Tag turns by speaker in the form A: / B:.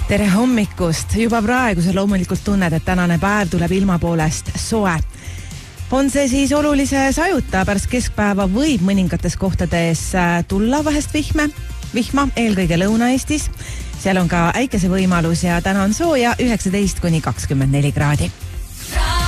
A: Tere hommikust! Juba praegu sa loomulikult tunned, et tänane päev tuleb ilma poolest soe. On see siis olulise sajuta, pärast keskpäeva võib mõningates kohtades tulla vahest vihma, eelkõige Lõuna-Eestis. Seal on ka äikese võimalus ja täna on sooja 19–24 kraadi.